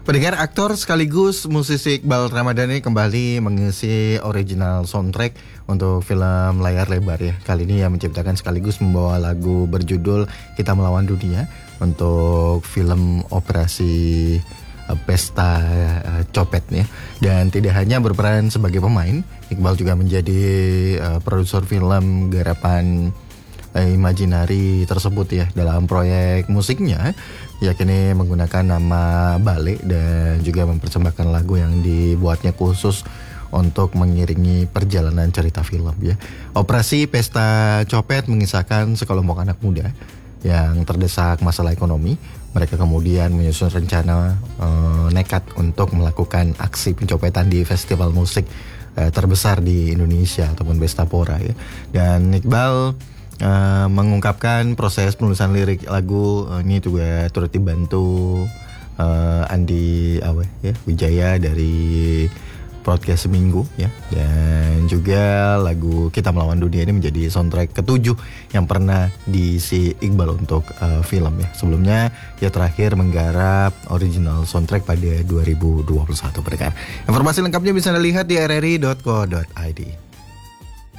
Pendengar, aktor sekaligus musisi Iqbal Ramadhani kembali mengisi original soundtrack untuk film layar lebar ya. Kali ini ia menciptakan sekaligus membawa lagu berjudul Kita Melawan Dunia untuk film operasi Pesta Copet ya. Dan tidak hanya berperan sebagai pemain, Iqbal juga menjadi produser film garapan Imaginary tersebut ya. Dalam proyek musiknya yakini menggunakan nama Bale dan juga mempersembahkan lagu yang dibuatnya khusus untuk mengiringi perjalanan cerita film ya. Operasi Pesta Copet mengisahkan sekelompok anak muda yang terdesak masalah ekonomi. Mereka kemudian menyusun rencana nekat untuk melakukan aksi pencopetan di festival musik terbesar di Indonesia ataupun Pesta Pora ya. Dan Iqbal mengungkapkan proses penulisan lirik lagu ini juga turut dibantu Andi Wijaya dari Podcast Seminggu ya. Dan juga lagu Kita Melawan Dunia ini menjadi soundtrack ke-7 yang pernah diisi Iqbal untuk film ya. Sebelumnya ia terakhir menggarap original soundtrack pada 2021 pendengar. Informasi lengkapnya bisa dilihat di rri.co.id.